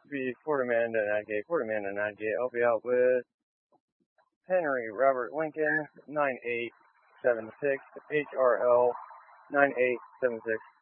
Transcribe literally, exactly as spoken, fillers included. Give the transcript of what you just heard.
be Fort Amanda ninety-eight, Fort Amanda ninety-eight. I'll be out with Henry Robert Lincoln nine eight seven six, H R L nine eight seven six.